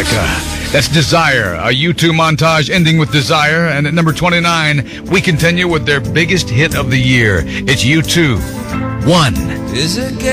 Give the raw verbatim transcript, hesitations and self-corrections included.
America. That's Desire, a U two montage ending with Desire. And at number twenty-nine, we continue with their biggest hit of the year. It's U two, One. Is it